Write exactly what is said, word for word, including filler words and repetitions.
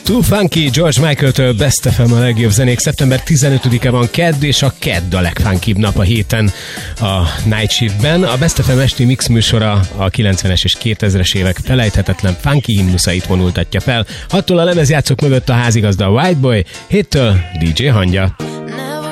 Too Funky, George Michael-től Best ef em a legjobb zenék. szeptember tizenötödike van kedd, és a kedd a legfunkibb nap a héten a Night Shiftben. A Best ef em esti mix műsora a kilencvenes és kétezres évek felejthetetlen funky himnuszait vonultatja fel. Hattól a lemezjátszók mögött a házigazda a White Boy, héttől dé dzsé Hangya.